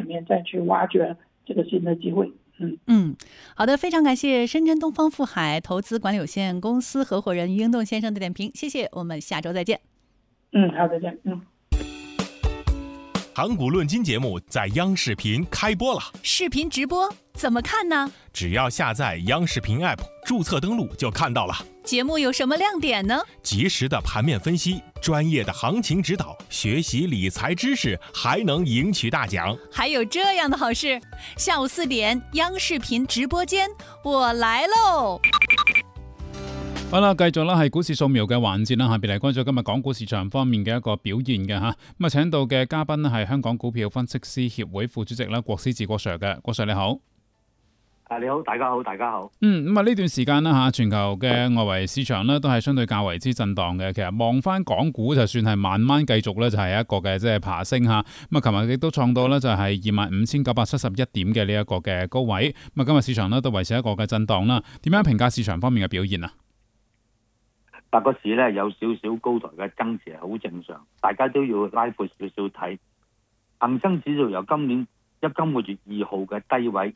面再去挖掘这个新的机会。 好的，非常感谢深圳东方富海投资管理有限公司合伙人于英栋先生的点评，谢谢，我们下周再见。 好，再见。 谈股论金节目在央视频开播了， 视频直播怎么看呢？ 只要下载央视频 App， 注册登录就看到了。 节目有什么亮点呢？ 及时的盘面分析，专业的行情指导，学习理财知识，还能赢取大奖。 还有这样的好事，下午4点，央視頻直播間，我來嘍！ 好啦，繼續啦，係股市掃描嘅環節啦，下邊嚟關注今日港股市場方面嘅一個表現嘅嚇。咁啊，請到嘅嘉賓咧係香港股票分析師協會副主席啦，郭思治郭 Sir 嘅，郭 Sir 你好。 你好，大家好，大家好。 咁啊呢段時間啦嚇，全球嘅外圍市場咧都係相對較為之震盪嘅。其實望翻港股就算係慢慢繼續咧，就係一個嘅即係爬升嚇。咁啊，琴日亦都創到咧就係25,971點嘅呢一個嘅高位。咁啊，今日市場咧都維持一個嘅震盪啦。點樣評價市場方面嘅表現啊？ 但個市咧有少少高台嘅增持係好正常，大家都要拉闊少少睇。恒生指數由今個月2號嘅低位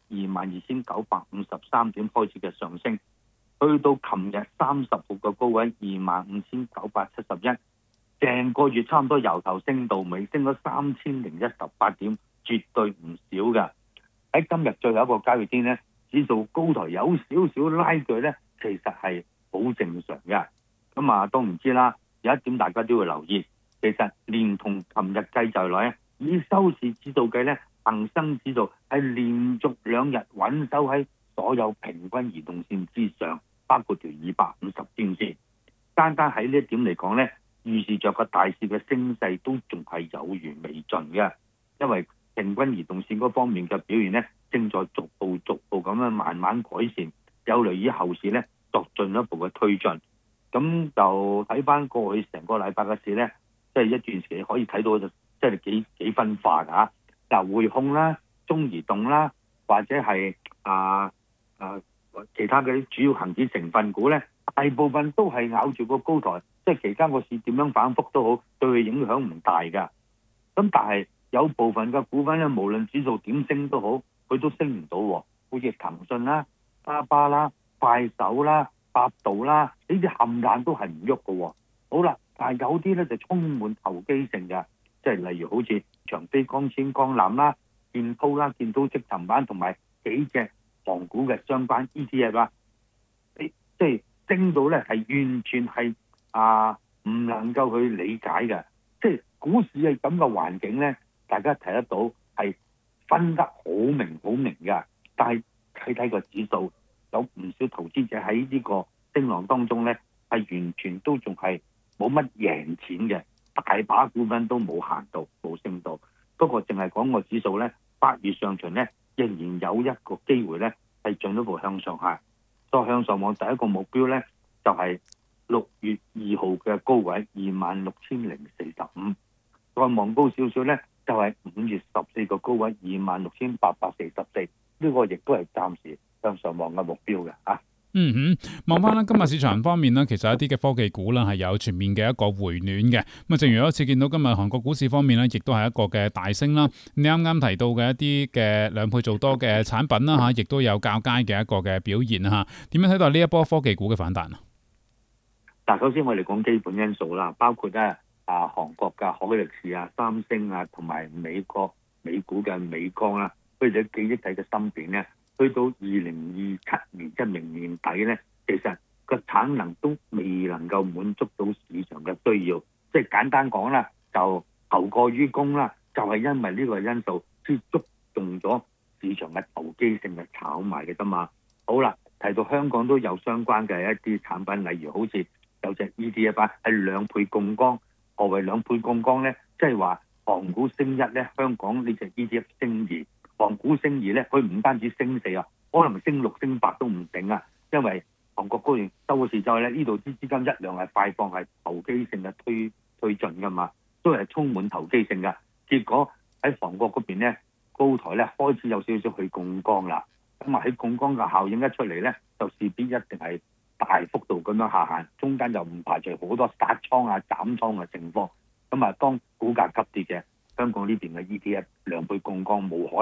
22,953點開始嘅上升，去到琴日30號嘅高位25,971，成個月差唔多由頭升到尾，升咗3,018點，絕對唔少嘅。喺今日最後一個交易天咧，指數高台有少少拉鋸咧，其實係好正常嘅。咁啊，當然知啦，有一點大家都要留意，其實連同琴日計在內，以收市指數計咧，恒生指數係連續2日穩守喺所有平均移動線之上，包括條250天線。單單喺呢一點嚟講咧，預示着個大市嘅升勢都仲係有餘未盡嘅，因為平均移動線嗰方面嘅表現咧，正在逐步咁樣慢慢改善，有利於後市咧作進一步嘅推進。咁就睇翻過去成個禮拜嘅市咧，即係一段時期可以睇到即係幾分化㗎。嗱，匯控啦、中移動啦，或者係其他嘅啲主要恒指成分股咧，大部分都係咬住個高台，即係期間個市點樣反覆都好，對佢影響唔大㗎。咁但係有部分嘅股份咧，無論指數點升都好，佢都升唔到喎，好似騰訊啦、巴巴啦、快手啦、百度啦，呢啲冚唪唥都係唔喐嘅喎。好啦，但係有啲咧就充滿投機性嘅，即係例如好似長飛光纖光纜啦、建滔啦、建滔積層板同埋幾隻航股嘅相關 ETF 啦，即係升到咧係完全係唔能夠去理解嘅。即係股市係咁嘅環境咧，大家睇得到係分得好明嘅，但係睇個指數。有唔少投資者喺呢個升浪當中咧，係完全都仲係冇乜贏錢嘅，大把股份都冇行到，冇升到。不過淨係講個指數咧，8月上旬咧仍然有一個機會咧係進一步向上行。再向上望第一個目標咧就係6月2號嘅高位26,045，再望高少少咧就係5月14個高位26,844，呢個亦都係暫時向上望嘅目標嘅嚇。 望翻啦，今日市場方面呢，其實一啲嘅科技股啦係有全面嘅一個回暖嘅。咁啊，正如一次見到今日韓國股市方面呢，亦都係一個嘅大升啦。你啱啱提到嘅一啲嘅2倍做多嘅產品啦嚇，亦都有較佳嘅一個嘅表現嚇。點樣睇到呢一波科技股嘅反彈啊？ 嗱，首先我哋講基本因素啦，包括咧韓國嘅海力士啊、三星啊，同埋美股嘅美光啦，佢哋記憶體嘅芯片咧。去到2027年即係明年底咧，其實個產能都未能夠滿足到市場嘅需要，即係簡單講啦，就求過於供啦，就係因為呢個因素先觸動咗市場嘅投機性嘅炒賣嘅啫嘛。好啦，提到香港都有相關嘅一啲產品，例如好似有隻 ETF 係2倍槓桿。何謂2倍槓桿咧？即係話韓股升1咧，香港呢隻 ETF 升2。韓股升2咧，佢唔單止升4啊，可能升6、升8都唔定啊。因為韓國嗰邊收市之後咧，呢度啲資金一量係快放，係投機性嘅推進噶嘛，都係充滿投機性噶。結果喺韓國嗰邊咧，高台咧開始有少少去槓桿啦。咁啊喺槓桿嘅效應一出嚟咧，就勢必一定係大幅度咁樣下行，中間又唔排除好多殺倉啊、斬倉嘅情況。咁啊，當股價急跌嘅香港呢邊嘅 ETF 2倍槓桿冇可